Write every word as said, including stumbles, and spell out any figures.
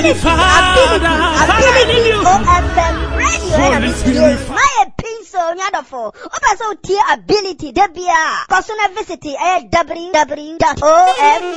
ability, ability, ability, O F M radio. My piece on Yadafo. Also, tier ability, Debia. Personal visit, w w w dot o f